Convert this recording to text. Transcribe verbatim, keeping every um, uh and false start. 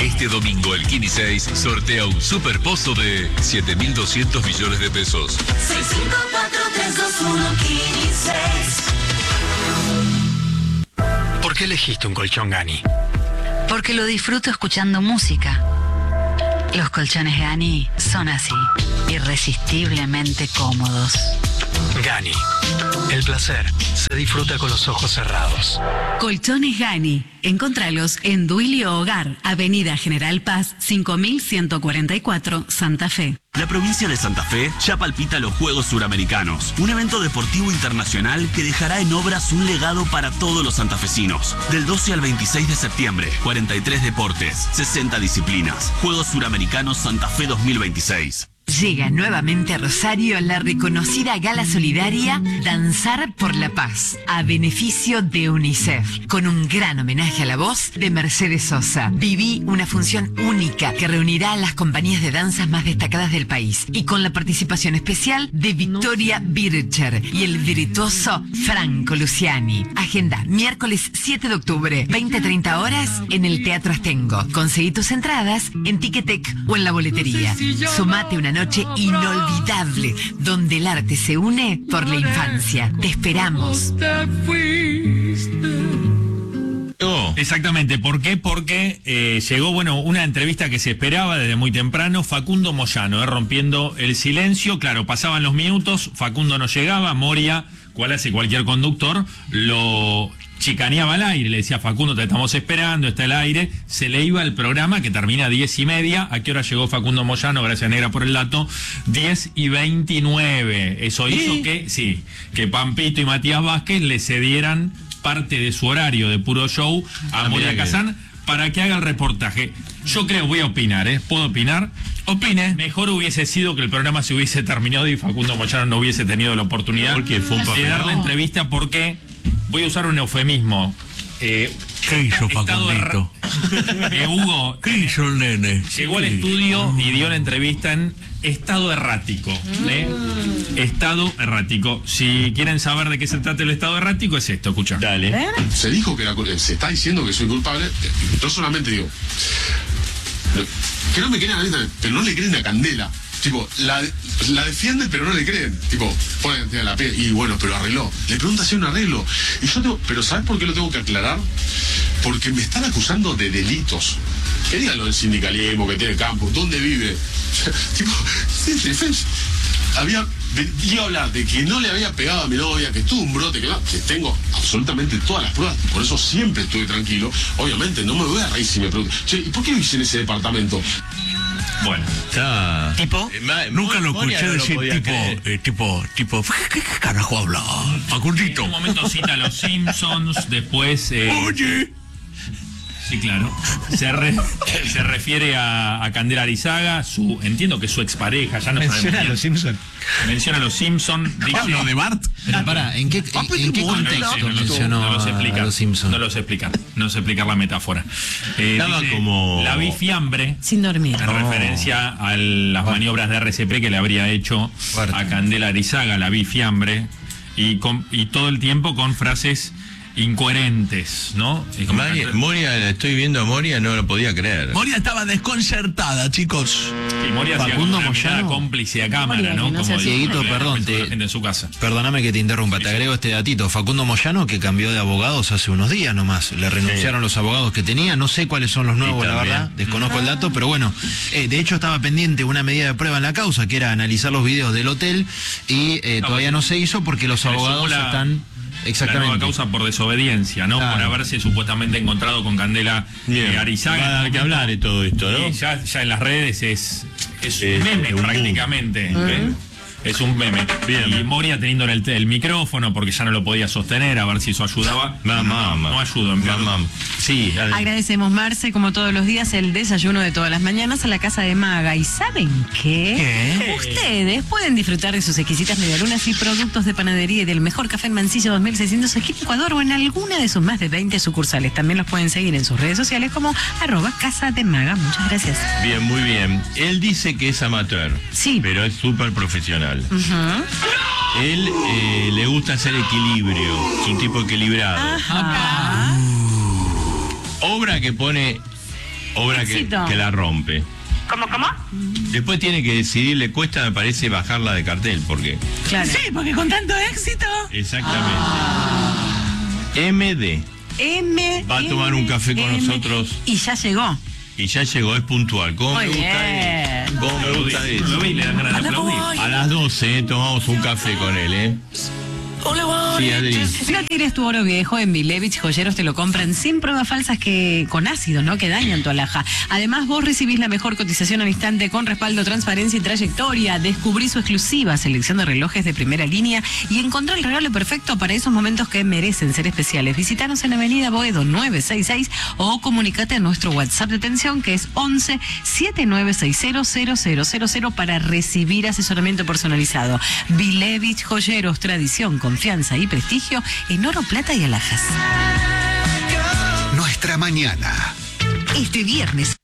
Este domingo el Kini seis sortea un superpozo de siete mil doscientos millones de pesos. seis cinco cuatro tres dos uno Kini seis. ¿Por qué elegiste un colchón Gani? Porque lo disfruto escuchando música. Los colchones Gani son así, irresistiblemente cómodos. Gani. El placer se disfruta con los ojos cerrados. Colchones Gani. Encontralos en Duilio Hogar, Avenida General Paz, cinco mil ciento cuarenta y cuatro, Santa Fe. La provincia de Santa Fe ya palpita los Juegos Suramericanos, un evento deportivo internacional que dejará en obras un legado para todos los santafesinos. Del doce al veintiséis de septiembre, cuarenta y tres deportes, sesenta disciplinas. Juegos Suramericanos Santa Fe dos mil veintiséis. Llega nuevamente a Rosario la reconocida gala solidaria Danzar por la Paz, a beneficio de UNICEF, con un gran homenaje a la voz de Mercedes Sosa. Viví una función única que reunirá a las compañías de danzas más destacadas del país y con la participación especial de Victoria Bircher y el virtuoso Franco Luciani. Agenda miércoles siete de octubre, veinte a treinta horas en el Teatro Astengo. Conseguí tus entradas en Ticketek o en la boletería. Sumate una noche inolvidable donde el arte se une por la infancia. Te esperamos. Oh. Exactamente, ¿por qué? Porque eh, llegó, bueno, una entrevista que se esperaba desde muy temprano, Facundo Moyano, eh, rompiendo el silencio. Claro, pasaban los minutos, Facundo no llegaba, Moria, cual hace cualquier conductor, lo chicaneaba al aire, le decía: Facundo, te estamos esperando, está el aire. Se le iba el programa, que termina a diez y media. ¿A qué hora llegó Facundo Moyano? Gracias, Negra, por el dato. diez y veintinueve. Eso hizo ¿Sí? que, sí, que Pampito y Matías Vázquez le cedieran parte de su horario de puro show a ah, Moria Kazán para que haga el reportaje. Yo creo, voy a opinar, ¿eh? ¿Puedo opinar? Opine. Mejor hubiese sido que el programa se hubiese terminado y Facundo Moyano no hubiese tenido la oportunidad porque fue un de dar la entrevista, porque voy a usar un eufemismo. Eh, ¿Qué hizo Facundito? Eh, Hugo, ¿qué hizo el nene? Llegó al estudio y dio la entrevista en estado errático. ¿eh? Estado errático. Si quieren saber de qué se trata el estado errático, es esto, escucha. Dale. Se dijo que era, se está diciendo que soy culpable. No solamente digo que no me creen a mí también, pero no le creen a Candela. Tipo, la, la defienden pero no le creen. Tipo, ponen la P y bueno, pero arregló. Le pregunta si hay un arreglo. Y yo tengo, pero ¿sabes por qué lo tengo que aclarar? Porque me están acusando de delitos. Que digan lo del sindicalismo, que tiene campo, ¿dónde vive? Tipo, había, iba a hablar de que no le había pegado a mi novia, que tuvo un brote, que, que tengo absolutamente todas las pruebas, por eso siempre estuve tranquilo. Obviamente no me voy a reír si me preguntan, che, ¿y por qué vivís en ese departamento? Bueno, ya. ¿Tipo? Eh, ma, Nunca lo escuché no decir tipo, eh, tipo, tipo, ¿qué, qué carajo habla? Facundito. En un momento cita a los Simpsons, después... Eh, Oye. Sí, claro. Se, re, se refiere a, a Candela Arizaga, su, entiendo que su expareja, ya no menciona a los Simpsons. Menciona a los Simpsons. ¿Lo de Bart? Pero pará, ¿en qué, en, ¿en qué contexto no, mencionó no, no los explica, a los Simpsons? No los explica, no sé explicar la metáfora. Eh, dice, como... La vi fiambre. Sin dormir. En no. referencia a las maniobras de R C P que le habría hecho Fuerte. a Candela Arizaga, la vi fiambre. Y, con, y todo el tiempo con frases incoherentes, ¿no? Y como María, Moria, estoy viendo a Moria, no lo podía creer. Moria estaba desconcertada, chicos. Y Moria Facundo Moyano, cómplice a cámara, ¿no? Como Dieguito, perdón, te, en su casa. Perdóname que te interrumpa, te agrego este datito. Facundo Moyano, que cambió de abogados hace unos días nomás, le renunciaron sí. los abogados que tenía, no sé cuáles son los nuevos, la verdad, desconozco el dato, pero bueno, eh, de hecho estaba pendiente una medida de prueba en la causa, que era analizar los videos del hotel, y eh, no, todavía no se hizo porque los abogados la... están... Exactamente. La nueva causa por desobediencia, ¿no? Claro. Por haberse supuestamente encontrado con Candela eh, Arizaga. Va a dar que hablar de todo esto, ¿no? Y ya, ya en las redes es, es un meme es prácticamente. ¿eh? Es un meme. Bien. Y Moria teniendo el, el micrófono porque ya no lo podía sostener, a ver si eso ayudaba. Mamá, no, no ayudó. Mamá. Sí, dale. Agradecemos, Marce, como todos los días, el desayuno de todas las mañanas a la casa de Maga. ¿Y saben qué? ¿Qué? Ustedes pueden disfrutar de sus exquisitas medialunas y productos de panadería y del mejor café en Mansilla dos mil seiscientos aquí en Ecuador o en alguna de sus más de veinte sucursales. También los pueden seguir en sus redes sociales como arroba casa de Maga. Muchas gracias. Bien, muy bien. Él dice que es amateur. Sí. Pero es súper profesional. Uh-huh. Él eh, le gusta hacer equilibrio, es un tipo equilibrado. Ajá. Obra que pone obra que, Éxito. que la rompe. ¿Cómo, cómo? Después tiene que decidir, le cuesta, me parece, bajarla de cartel, porque... Claro. Sí, porque con tanto éxito. Exactamente. M D. M. Va a tomar un café con M, nosotros. Y ya llegó. Y ya llegó, es puntual. ¿Cómo Muy me gusta bien. eso? ¿Cómo me gusta eso? Lo vi, le dan ganas de aplaudir. A las doce eh, tomamos un café con él, ¿eh? Sí, Adri. No tires tu oro viejo. En Vilevich Joyeros te lo compran sin pruebas falsas que con ácido, ¿no? Que dañan tu alhaja. Además, vos recibís la mejor cotización al instante con respaldo, transparencia y trayectoria. Descubrí su exclusiva selección de relojes de primera línea y encontrá el regalo perfecto para esos momentos que merecen ser especiales. Visítanos en Avenida Boedo nueve seis seis o comunicate a nuestro WhatsApp de atención que es once siete nueve seis cero cero cero cero cero para recibir asesoramiento personalizado. Vilevich Joyeros, tradición, confianza y prestigio en oro, plata y alhajas. Nuestra mañana. Este viernes